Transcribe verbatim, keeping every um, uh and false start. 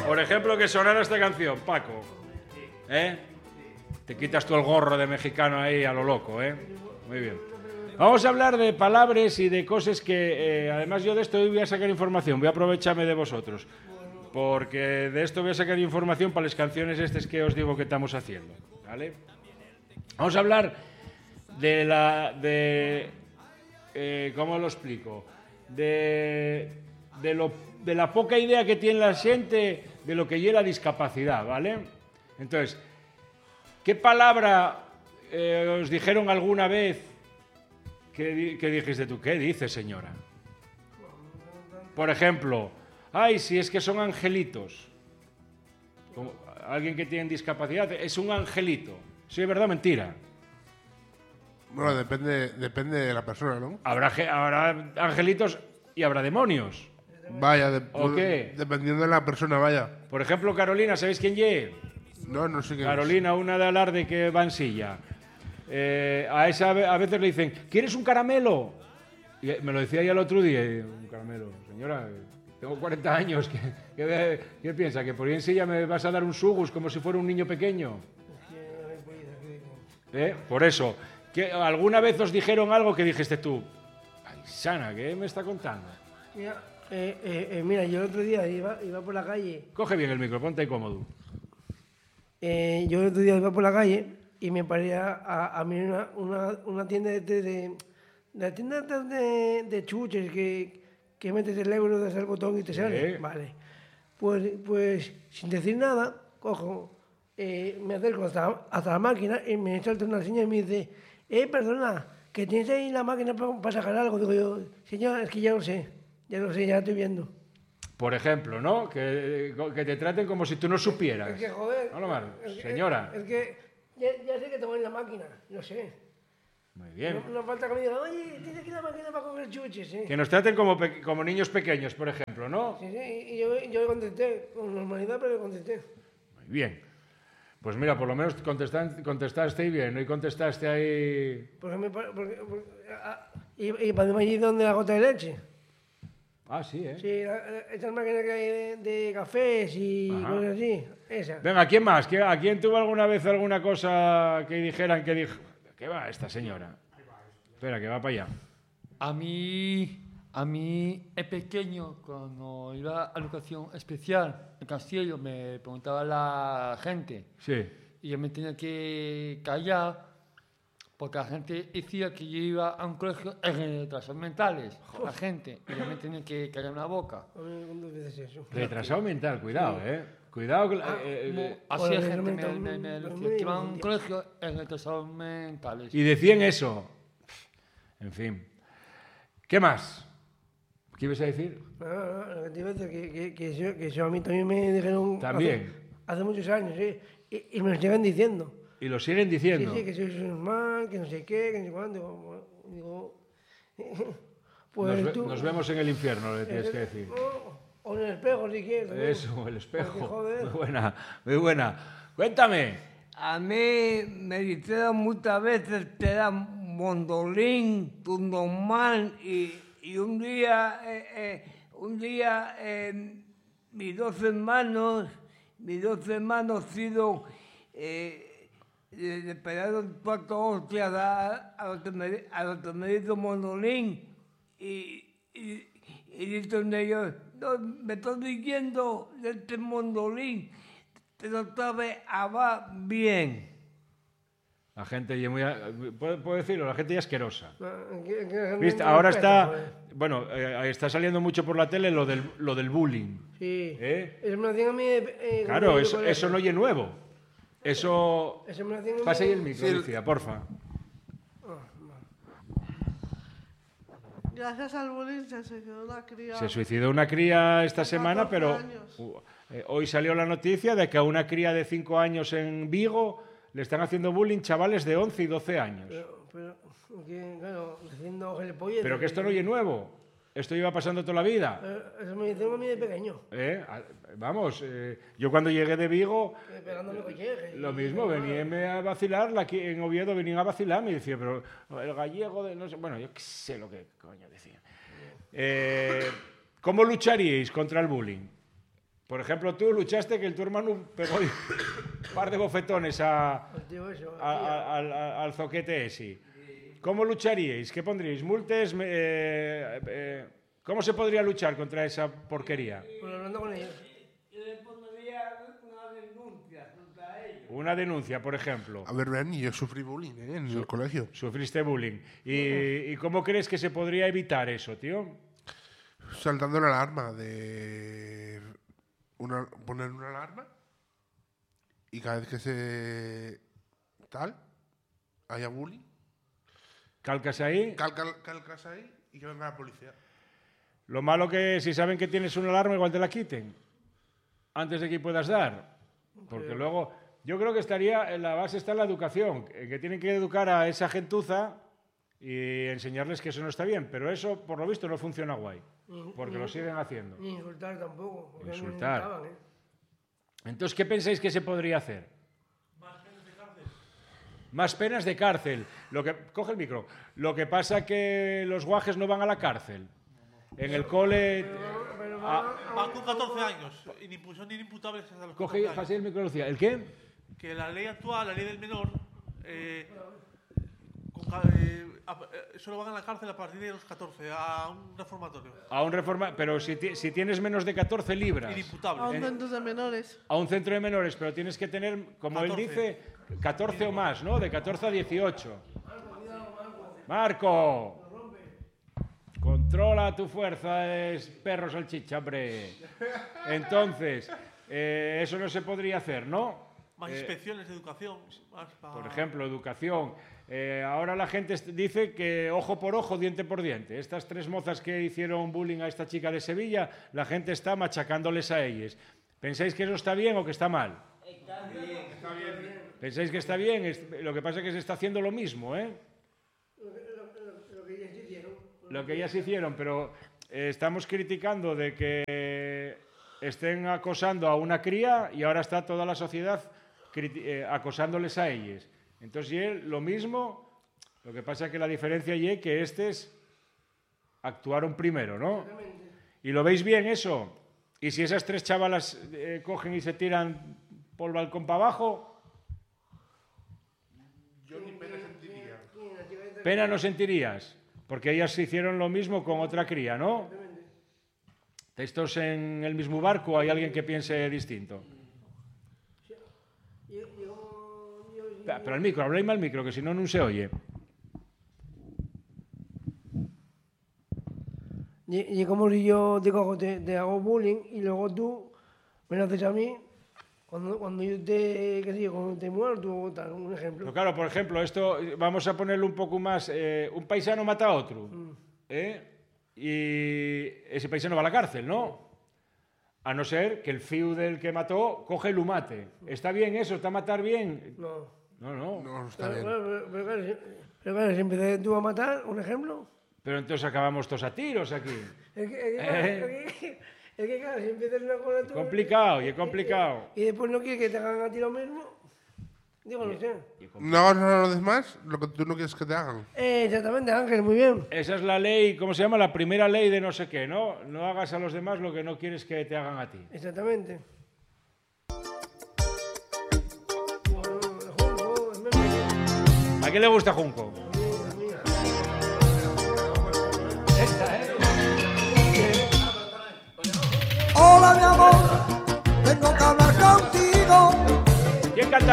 Por ejemplo, que sonara esta canción, Paco. ¿Eh? Te quitas tú el gorro de mexicano ahí a lo loco, ¿eh? Muy bien. Vamos a hablar de palabras y de cosas que... Eh, además, yo de esto hoy voy a sacar información. Voy a aprovecharme de vosotros. Porque de esto voy a sacar información para las canciones estas que os digo que estamos haciendo. ¿Vale? Vamos a hablar de la... de eh, ¿cómo lo explico? De, de, lo, de la poca idea que tiene la gente de lo que lleva la discapacidad, ¿vale? Entonces, ¿qué palabra eh, os dijeron alguna vez que, que dijiste tú? ¿Qué dices, señora? Por ejemplo, ay, si es que son angelitos. Como alguien que tiene discapacidad es un angelito. ¿Sí es verdad o mentira? Bueno, depende, depende de la persona, ¿no? Habrá, habrá angelitos y habrá demonios. Vaya, de, ¿O qué? Dependiendo de la persona, vaya. Por ejemplo, Carolina, ¿sabéis quién es? No, no sé quién Carolina, es. una de alarde que va en silla. Eh, a esa a veces le dicen, ¿quieres un caramelo? Y me lo decía ya el otro día, y, un caramelo. Señora, tengo cuarenta años, ¿qué, qué, qué piensa? ¿Que por ahí en silla me vas a dar un sugus como si fuera un niño pequeño? ¿Eh? Por eso, ¿que alguna vez os dijeron algo que dijiste tú? Ay, Sana, ¿qué me está contando? Mira, eh, eh, eh, mira, yo el otro día iba, iba por la calle. Coge bien el micro, ponte ahí cómodo. Eh, yo el otro día iba por la calle y me paré a, a, a mirar una, una, una tienda de, de, de, de, tienda de, de chuches que, que metes el euro, das el botón y te sale. Sí. Vale. Pues, pues sin decir nada, cojo, eh, me acerco hasta, hasta la máquina y me salta una señal y me dice, eh, perdona, que tienes ahí la máquina para, para sacar algo. Digo yo, señor, es que ya lo sé, ya lo sé, ya lo estoy viendo. Por ejemplo, ¿no? Que, que te traten como si tú no supieras. Es que, joder, No lo malo. es que- Señora. Es que ya, ya sé que tengo en la máquina, lo sé. Muy bien. No, no falta que me digan, oye, tienes aquí la máquina para coger chuches, ¿eh? Que nos traten como, pe- como niños pequeños, por ejemplo, ¿no? Sí, sí, y yo, yo le contesté, con normalidad, pero le contesté. Muy bien. Pues mira, por lo menos contestan- contestaste bien, ¿no? Y contestaste ahí... Porque me, pa- porque, porque, ah, y, y para allí donde la gota de leche. Ah, sí, ¿eh? Sí, la- la- estas máquinas que hay de, de cafés y Ajá. cosas así, esa. Venga, ¿quién más? ¿Qui- ¿A quién tuvo alguna vez alguna cosa que dijeran que dijo... ¿Qué va esta señora? Espera, que va para allá. A mí, a mí, es pequeño, cuando iba a educación especial en Castillo, me preguntaba la gente Sí. y yo me tenía que callar porque la gente decía que yo iba a un colegio de retrasados mentales, la gente, y yo me tenía que callar la boca. A mí, ¿cuántas veces eso? Retrasado mental, cuidado, ¿eh? Cuidado. que- Ah, eh, Como eh, así Bueno, la gente me, mental, me, me pero decía muy que iba a un bien. colegio de retrasados mentales. y decían eso. En fin. ¿Qué más? ¿Qué ibas a decir? No, no, lo que te iba a decir, que, que, que, eso, que eso a mí también me dijeron También. Hace, hace muchos años, ¿sí? Y, y me lo siguen diciendo. Y lo siguen Sí, diciendo. sí, que soy normal, que no sé qué, que no sé cuándo. Digo, pues Nos, ve- tú... nos vemos en el infierno, le tienes que decir. O, o en el espejo, si quieres. también. Eso, el espejo. Porque, joder. Muy buena, muy buena. Cuéntame. A mí me dijeron muchas veces que era mondolín, tu normal, y, y un día, eh, eh, un día eh, mis dos hermanos, mis dos hermanos sido, eh, le, le pegaron cuatro hostias a, a, lo que me, a lo que me hizo mondolín, y, y, y dicen ellos, no, me estás diciendo de este mondolín, pero sabe va bien. La gente ya muy... ¿Puedo, puedo decirlo? La gente ya asquerosa. No, que- que- ¿Viste? no Ahora respeta, está... joder. Bueno, eh, está saliendo mucho por la tele lo del, lo del bullying. Sí. ¿Eh? Eso me lo hacían a mí. eh, Claro, cuando yo eso, colegio. eso no oye nuevo. Eso... Eso me lo hacían a mí. Pasa ahí el micro, Sí. Lucía, porfa. Gracias al bullying se suicidó una cría. Se suicidó una cría esta semana, catorce pero años. uh, eh, hoy salió la noticia de que a una cría de cinco años en Vigo le están haciendo bullying chavales de once y doce años. Pero, pero que, claro, haciendo gilipollas. Pero que esto no oye nuevo. Esto lleva pasando toda la vida. Eh, Eso me hicieron a mí de pequeño. ¿Eh? A- Vamos, eh, yo cuando llegué de Vigo, que Pegándome cochejes. lo mismo, veníame a vacilar, la que- en Oviedo venían a vacilar, me decía, pero el gallego de no sé, bueno, yo qué sé lo que coño decía. Eh, ¿Cómo lucharíais contra el bullying? Por ejemplo, tú luchaste que el tu hermano pegó un par de bofetones a, El tío eso, a- a- al, al zoquete ese. ¿Cómo lucharíais? ¿Qué pondríais? ¿Multes? Eh, eh, ¿Cómo se podría luchar contra esa porquería? pues hablando con ellos. Yo le pondría una denuncia contra ellos. Una denuncia, por ejemplo. A ver, Bernie, yo sufrí bullying ¿eh? en el colegio. Sufriste bullying. ¿Y, ¿Y cómo crees que se podría evitar eso, tío? Saltando la alarma de... Una, poner una alarma y cada vez que se... Tal, haya bullying, ¿Calcas ahí? cal, cal- calcas ahí y que venga la policía. Lo malo que si saben que tienes una alarma igual te la quiten antes de que puedas dar. Porque luego, yo creo que estaría, en la base está en la educación, en que tienen que educar a esa gentuza y enseñarles que eso no está bien. Pero eso, por lo visto, no funciona guay. Porque lo siguen haciendo. Ni insultar tampoco. porque a mí me Insultar. insultaban, ¿eh? Entonces, ¿qué pensáis que se podría hacer? Más penas de cárcel. Lo que, coge el micro. Lo que pasa que los guajes no van a la cárcel. En el cole... Ah, Van con catorce años. Inimpu- son inimputables hasta los coge, catorce años. pase el micro, Lucía. ¿El qué? Que la ley actual, la ley del menor, eh, con ca- eh, a- eh, solo van a la cárcel a partir de los catorce, a un reformatorio. A un reforma... Pero si, ti- si tienes menos de catorce libras... Inimputable. A un centro de menores. A un centro de menores, pero tienes que tener, como él catorce. dice, catorce o más, ¿no? De catorce a dieciocho. Marco. Controla tu fuerza, es perro salchicha, hombre. Entonces, eh, eso no se podría hacer, ¿no? Más Eh, inspecciones de educación. Más pa- Por ejemplo, educación. Eh, ahora la gente est- dice que ojo por ojo, diente por diente. Estas tres mozas que hicieron bullying a esta chica de Sevilla, la gente está machacándoles a ellas. ¿Pensáis que eso está bien o que está mal? Está bien. Está bien. ¿Pensáis que está bien? Es- Lo que pasa es que se está haciendo lo mismo, ¿eh? Lo que ellos hicieron. Lo que ellas hicieron, pero eh, estamos criticando de que estén acosando a una cría y ahora está toda la sociedad criti- eh, acosándoles a ellas. Entonces, y él, lo mismo, lo que pasa es que la diferencia es que estos actuaron primero, ¿no? ¿Y lo veis bien eso? ¿Y si esas tres chavalas eh, cogen y se tiran por el balcón para abajo? Yo ni pena sentiría. Pena no sentirías, porque ellas hicieron lo mismo con otra cría, ¿no? ¿Estos en el mismo barco o hay alguien que piense distinto? Yo, yo, yo, yo, Pero al micro, habláis al micro, que si no, no se oye. Y, y como si yo te cojo, te, te hago bullying y luego tú me lo haces a mí cuando, cuando yo te, qué sé yo, cuando te muerto o tal, un ejemplo. Pero claro, por ejemplo, esto vamos a ponerlo un poco más. eh, un paisano mata a otro, ¿eh? Y ese paisano va a la cárcel, ¿no? A no ser que el fiu del que mató coge y lo mate. ¿Está bien eso? ¿Está matar bien? No. No, no. No, está Pero, bien. pero, pero, claro, si- pero claro, si empiezas tú a matar, un ejemplo. Pero entonces acabamos todos a tiros aquí. Es que, es que, claro, es que, es que, claro, si empiezas una cosa tú... Complicado, y es complicado. Y después no quieres que te hagan a ti lo mismo. Digo, no sé. No hagas a los demás lo que tú no quieres que te hagan. Eh, exactamente, Ángel, muy bien. Esa es la ley, ¿cómo se llama? La primera ley de no sé qué, ¿no? No hagas a los demás lo que no quieres que te hagan a ti. Exactamente. Bueno, Junco, es meme. ¿A quién le gusta Junco? Hola mi amor,